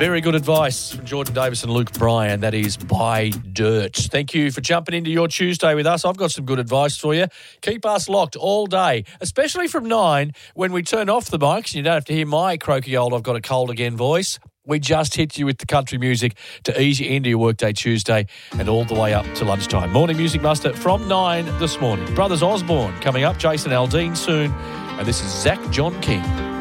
Very good advice from Jordan Davis and Luke Bryan. That is Buy Dirt. Thank you for jumping into your Tuesday with us. I've got some good advice for you. Keep us locked all day, especially from 9 when we turn off the mics and you don't have to hear my croaky old I've got a cold again voice. We just hit you with the country music to ease you into your workday Tuesday and all the way up to lunchtime. Morning Music Muster from 9 this morning. Brothers Osborne coming up, Jason Aldean soon, and this is Zach John King.